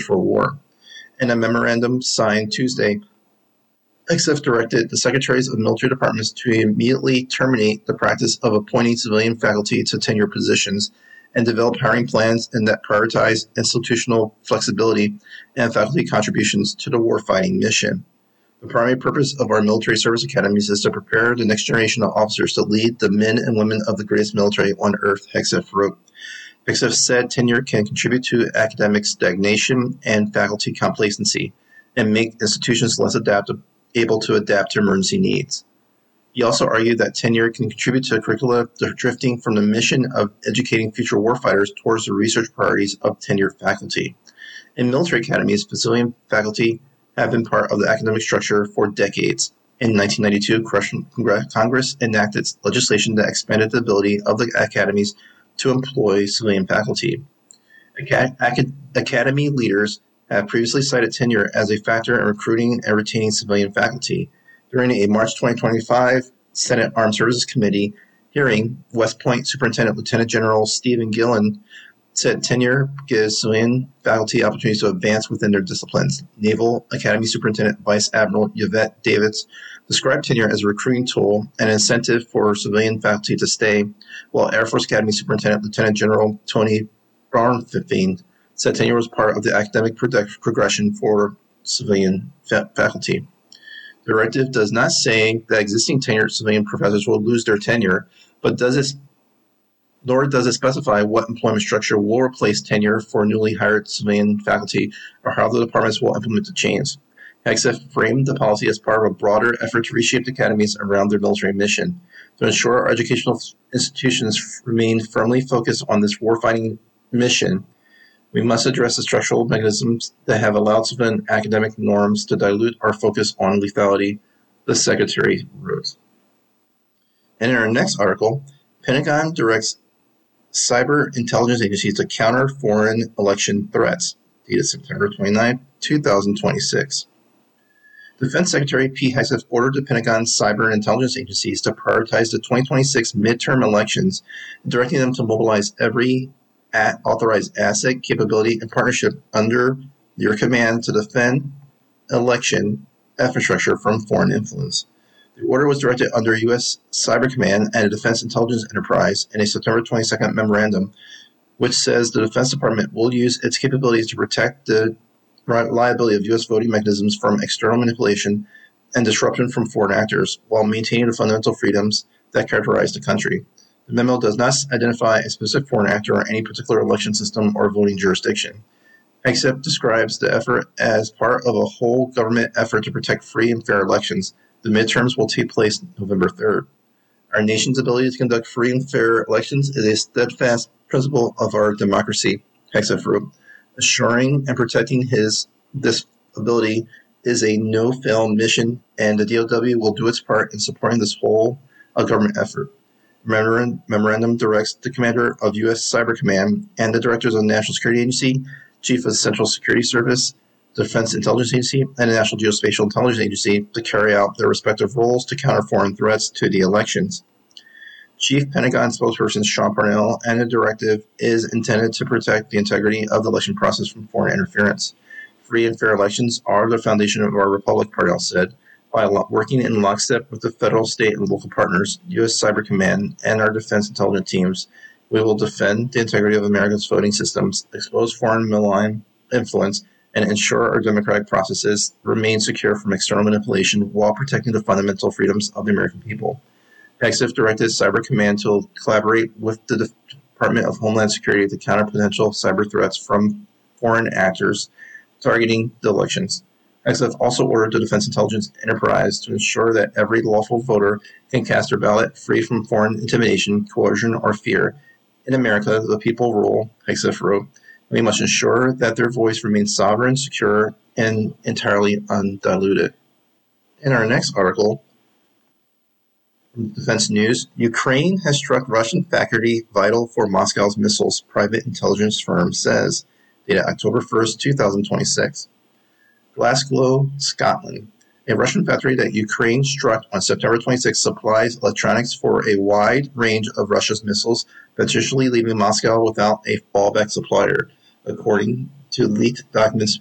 for war. In a memorandum signed Tuesday, XF directed the secretaries of military departments to immediately terminate the practice of appointing civilian faculty to tenure positions and develop hiring plans that prioritize institutional flexibility and faculty contributions to the warfighting mission. The primary purpose of our military service academies is to prepare the next generation of officers to lead the men and women of the greatest military on earth, Hegseth wrote. Hegseth said tenure can contribute to academic stagnation and faculty complacency and make institutions less able to adapt to emergency needs. He also argued that tenure can contribute to curricula drifting from the mission of educating future warfighters towards the research priorities of tenured faculty. In military academies, civilian faculty have been part of the academic structure for decades. In 1992, Congress enacted legislation that expanded the ability of the academies to employ civilian faculty. Academy leaders have previously cited tenure as a factor in recruiting and retaining civilian faculty. During a March 2025 Senate Armed Services Committee hearing, West Point Superintendent Lieutenant General Stephen Gillen said tenure gives civilian faculty opportunities to advance within their disciplines. Naval Academy Superintendent Vice Admiral Yvette Davids described tenure as a recruiting tool and an incentive for civilian faculty to stay, while Air Force Academy Superintendent Lieutenant General Tony Barnfield said tenure was part of the academic progression for civilian faculty. The directive does not say that existing tenured civilian professors will lose their tenure, but nor does it specify what employment structure will replace tenure for newly hired civilian faculty or how the departments will implement the change. Hegseth framed the policy as part of a broader effort to reshape the academies around their military mission. To ensure our educational institutions remain firmly focused on this warfighting mission, we must address the structural mechanisms that have allowed civilian academic norms to dilute our focus on lethality, the Secretary wrote. And in our next article, Pentagon directs cyber intelligence agencies to counter foreign election threats, dated September 29, 2026. Defense Secretary Pete Hegseth ordered the Pentagon cyber and intelligence agencies to prioritize the 2026 midterm elections, directing them to mobilize every authorized asset, capability, and partnership under your command to defend election infrastructure from foreign influence. The order was directed under U.S. Cyber Command and a Defense Intelligence Enterprise in a September 22nd memorandum, which says the Defense Department will use its capabilities to protect the reliability of U.S. voting mechanisms from external manipulation and disruption from foreign actors, while maintaining the fundamental freedoms that characterize the country. The memo does not identify a specific foreign actor or any particular election system or voting jurisdiction. Hegseth describes the effort as part of a whole government effort to protect free and fair elections. The midterms will take place November 3rd. Our nation's ability to conduct free and fair elections is a steadfast principle of our democracy, Hegseth wrote. Assuring and protecting this ability is a no-fail mission, and the DoW will do its part in supporting this whole government effort. Memorandum directs the commander of U.S. Cyber Command and the directors of the National Security Agency, Chief of the Central Security Service, Defense Intelligence Agency, and the National Geospatial Intelligence Agency to carry out their respective roles to counter foreign threats to the elections. Chief Pentagon spokesperson Sean Parnell and the directive is intended to protect the integrity of the election process from foreign interference. Free and fair elections are the foundation of our republic, Parnell said. By working in lockstep with the federal, state, and local partners, U.S. Cyber Command, and our defense intelligence teams, we will defend the integrity of America's voting systems, expose foreign malign influence, and ensure our democratic processes remain secure from external manipulation while protecting the fundamental freedoms of the American people. Hegseth directed Cyber Command to collaborate with the Department of Homeland Security to counter potential cyber threats from foreign actors targeting the elections. Hegseth also ordered the Defense Intelligence Enterprise to ensure that every lawful voter can cast their ballot free from foreign intimidation, coercion, or fear. In America, the people rule, Hegseth wrote. We must ensure that their voice remains sovereign, secure, and entirely undiluted. In our next article, from Defense News, Ukraine has struck Russian factory vital for Moscow's missiles, private intelligence firm says, dated October 1st, 2026. Glasgow, Scotland. A Russian factory that Ukraine struck on September 26 supplies electronics for a wide range of Russia's missiles, potentially leaving Moscow without a fallback supplier, according to leaked documents